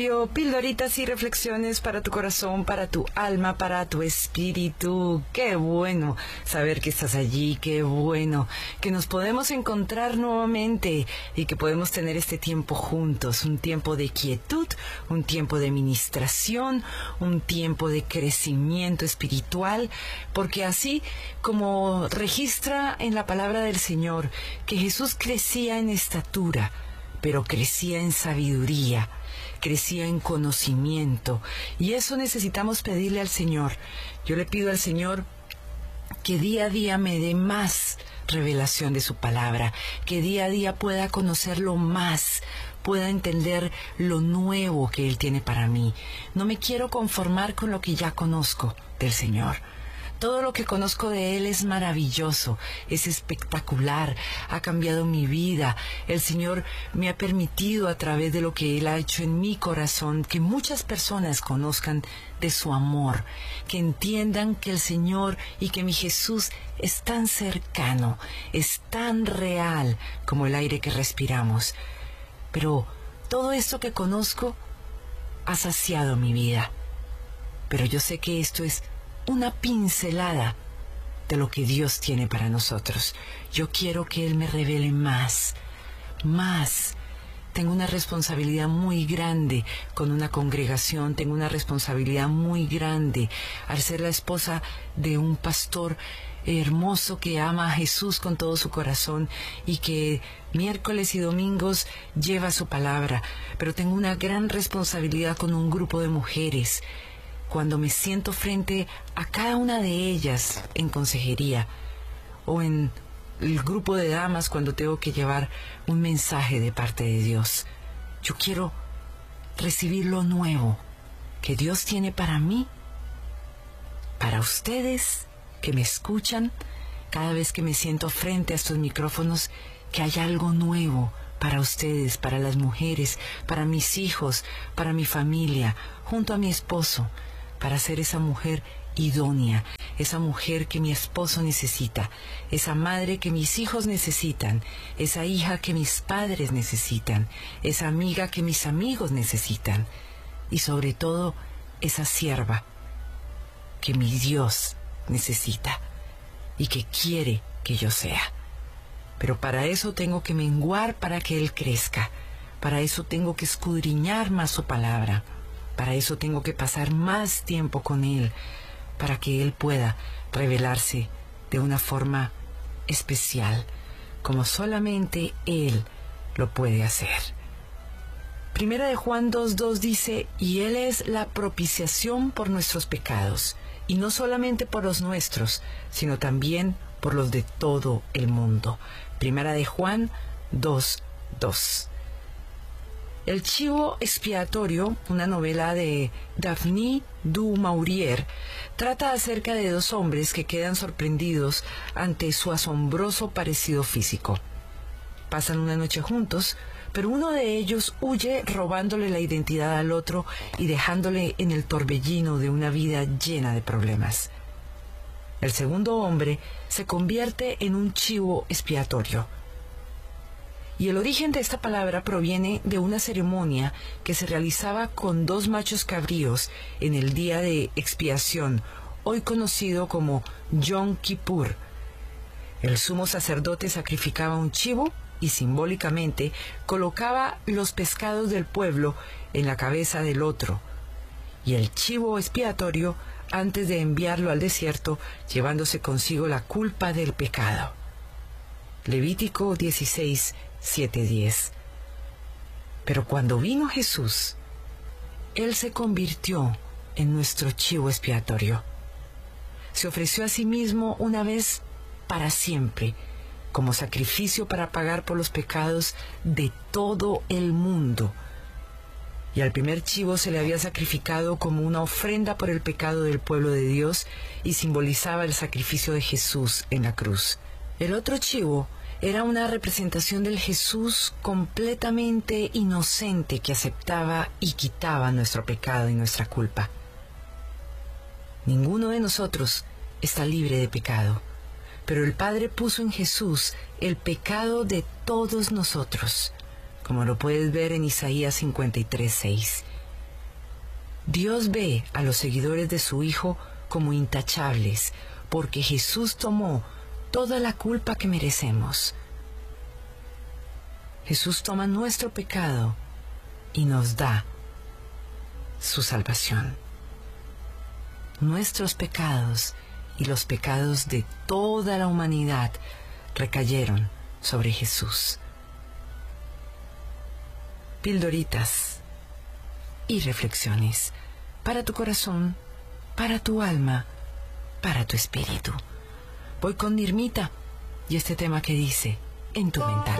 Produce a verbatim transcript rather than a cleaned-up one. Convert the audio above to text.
Pildoritas y reflexiones para tu corazón, para tu alma, para tu espíritu. Qué bueno saber que estás allí, qué bueno que nos podemos encontrar nuevamente y que podemos tener este tiempo juntos, un tiempo de quietud, un tiempo de ministración, un tiempo de crecimiento espiritual, porque así como registra en la palabra del Señor que Jesús crecía en estatura, pero crecía en sabiduría, crecía en conocimiento, y eso necesitamos pedirle al Señor. Yo le pido al Señor que día a día me dé más revelación de su palabra, que día a día pueda conocerlo más, pueda entender lo nuevo que Él tiene para mí. No me quiero conformar con lo que ya conozco del Señor. Todo lo que conozco de Él es maravilloso, es espectacular, ha cambiado mi vida. El Señor me ha permitido, a través de lo que Él ha hecho en mi corazón, que muchas personas conozcan de su amor, que entiendan que el Señor y que mi Jesús es tan cercano, es tan real como el aire que respiramos. Pero todo esto que conozco ha saciado mi vida. Pero yo sé que esto es una pincelada de lo que Dios tiene para nosotros. Yo quiero que Él me revele más, más. Tengo una responsabilidad muy grande con una congregación, tengo una responsabilidad muy grande al ser la esposa de un pastor hermoso que ama a Jesús con todo su corazón y que miércoles y domingos lleva su palabra. Pero tengo una gran responsabilidad con un grupo de mujeres. Cuando me siento frente a cada una de ellas en consejería o en el grupo de damas cuando tengo que llevar un mensaje de parte de Dios, yo quiero recibir lo nuevo que Dios tiene para mí, para ustedes que me escuchan. Cada vez que me siento frente a estos micrófonos, que haya algo nuevo para ustedes, para las mujeres, para mis hijos, para mi familia, junto a mi esposo, para ser esa mujer idónea, esa mujer que mi esposo necesita, esa madre que mis hijos necesitan, esa hija que mis padres necesitan, esa amiga que mis amigos necesitan, y sobre todo esa sierva que mi Dios necesita y que quiere que yo sea. Pero para eso tengo que menguar para que Él crezca, para eso tengo que escudriñar más su palabra. Para eso tengo que pasar más tiempo con Él, para que Él pueda revelarse de una forma especial, como solamente Él lo puede hacer. Primera de Juan dos dos dice, y Él es la propiciación por nuestros pecados, y no solamente por los nuestros, sino también por los de todo el mundo. Primera de Juan dos dos. El chivo expiatorio, una novela de Daphne du Maurier, trata acerca de dos hombres que quedan sorprendidos ante su asombroso parecido físico. Pasan una noche juntos, pero uno de ellos huye robándole la identidad al otro y dejándole en el torbellino de una vida llena de problemas. El segundo hombre se convierte en un chivo expiatorio. Y el origen de esta palabra proviene de una ceremonia que se realizaba con dos machos cabríos en el día de expiación, hoy conocido como Yom Kippur. El sumo sacerdote sacrificaba un chivo y simbólicamente colocaba los pescados del pueblo en la cabeza del otro, y el chivo expiatorio antes de enviarlo al desierto, llevándose consigo la culpa del pecado. Levítico dieciséis, siete diez. Pero cuando vino Jesús, Él se convirtió en nuestro chivo expiatorio. Se ofreció a sí mismo una vez para siempre, como sacrificio para pagar por los pecados de todo el mundo. Y al primer chivo se le había sacrificado como una ofrenda por el pecado del pueblo de Dios y simbolizaba el sacrificio de Jesús en la cruz. El otro chivo era una representación del Jesús completamente inocente que aceptaba y quitaba nuestro pecado y nuestra culpa. Ninguno de nosotros está libre de pecado, pero el Padre puso en Jesús el pecado de todos nosotros, como lo puedes ver en Isaías cincuenta y tres, seis. Dios ve a los seguidores de su Hijo como intachables, porque Jesús tomó toda la culpa que merecemos. Jesús toma nuestro pecado y nos da su salvación. Nuestros pecados y los pecados de toda la humanidad recayeron sobre Jesús. Pildoritas y reflexiones para tu corazón, para tu alma, para tu espíritu. Voy con Nirmita y este tema que dice En tu mental.